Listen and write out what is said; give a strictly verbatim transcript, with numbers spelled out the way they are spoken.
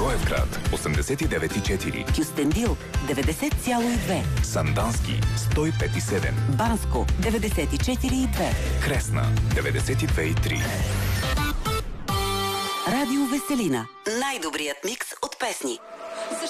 Благоевград осемдесет и девет и четири, Кюстендил деветдесет цяло и две, Сандански сто и пет и седем, Банско деветдесет и четири и две, Кресна деветдесет и две и три. Радио Веселина. Най-добрият микс от песни.